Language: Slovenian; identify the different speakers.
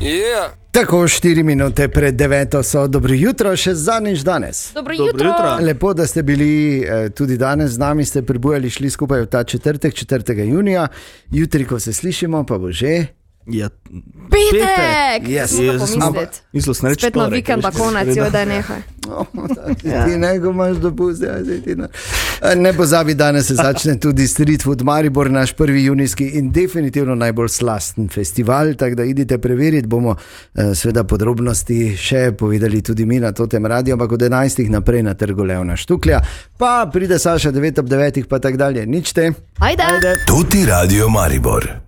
Speaker 1: Yeah.
Speaker 2: Tako 4 minute pred 9 so. Dobro jutro, še zadnjič danes.
Speaker 3: Dobro jutro.
Speaker 2: Lepo, da ste bili tudi danes z nami, ste pribujali, šli skupaj v ta četrtek, 4. junija. Jutri, ko se slišimo, pa bo že...
Speaker 3: Petek!
Speaker 2: Yes.
Speaker 3: Spet na vikend, pa konec, da je nehaj.
Speaker 2: Ti nego imaš dopust, ne pozabi, danes se začne tudi Street Food Maribor, naš prvi junijski in definitivno najbolj slasten festival, tako da idite preveriti, bomo seveda podrobnosti še povedali tudi mi na Totem Radio, ampak od 11. naprej na Trgu Leona Štuklja, pa pride Saša 9 ob 9, pa tak dalje, nič te.
Speaker 3: Ajde.
Speaker 4: Toti Radio Maribor.